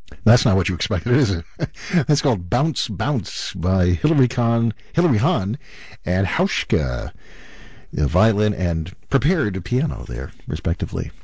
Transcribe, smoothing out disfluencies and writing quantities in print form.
That's not what you expected, is it? That's called Bounce Bounce by Hilary Hahn, and Hauschka, the violin and prepared piano there, respectively.